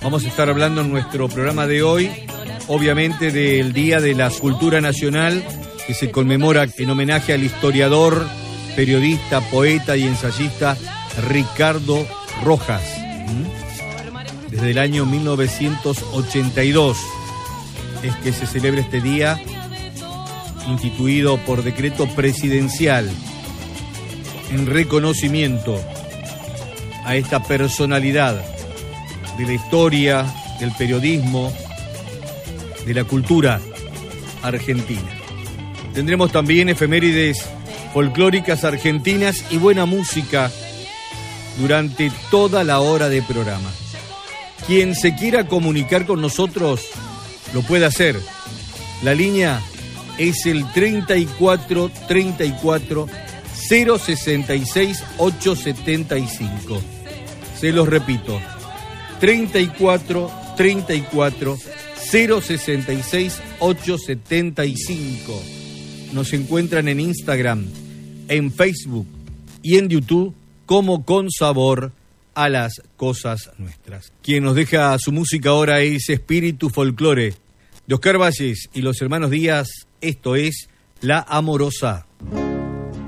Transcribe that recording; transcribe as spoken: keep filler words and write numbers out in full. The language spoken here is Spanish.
Vamos a estar hablando en nuestro programa de hoy, obviamente, del Día de la Cultura Nacional, que se conmemora en homenaje al historiador, periodista, poeta y ensayista Ricardo Rojas. Desde el año mil novecientos ochenta y dos es que se celebra este día, instituido por decreto presidencial en reconocimiento a esta personalidad de la historia, del periodismo, de la cultura argentina. Tendremos también efemérides folclóricas argentinas y buena música durante toda la hora de programa. Quien se quiera comunicar con nosotros lo puede hacer. La línea es el treinta y cuatro treinta y cuatro cero sesenta y seis ochocientos setenta y cinco. Se los repito, treinta y cuatro treinta y cuatro cero sesenta y seis ochocientos setenta y cinco. Nos encuentran en Instagram, en Facebook y en YouTube como Con Sabor a las Cosas Nuestras. Quien nos deja su música ahora es Espíritu Folclore de Oscar Valles y los hermanos Díaz. Esto es La Amorosa.